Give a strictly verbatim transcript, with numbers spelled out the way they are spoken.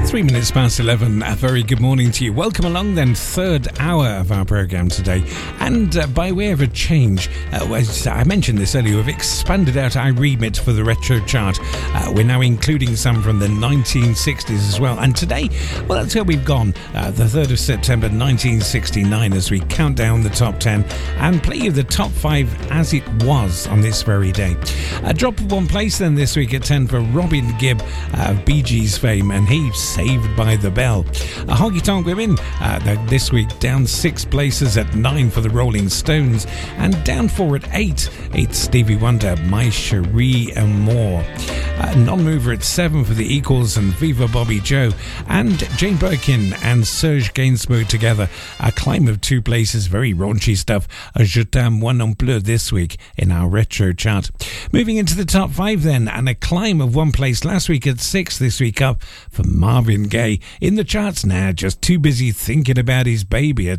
Three minutes past eleven. A very good morning to you. Welcome along then, third hour of our programme today. And uh, by way of a change, uh, as I mentioned this earlier, we've expanded out our remit for the retro chart. Uh, we're now including some from the nineteen sixties as well. And today, well, that's how we've gone. Uh, the third of September nineteen sixty-nine, as we count down the top ten and play you the top five as it was on this very day. A drop of one place then this week at ten for Robin Gibb uh, of Bee Gees fame, and he's Saved by the Bell. A Honky Tonk Women uh, this week down six places at nine for the Rolling Stones, and down four at eight it's Stevie Wonder, My Cherie Amour. Uh, non-mover at seven for the Equals and Viva Bobby Joe, and Jane Birkin and Serge Gainsbourg together. A climb of two places, very raunchy stuff. A Je t'aime moi non plus this week in our retro chart. Moving into the top five then, and a climb of one place last week at six, this week up for Marvin Gaye. In the charts now, just too busy thinking about his baby at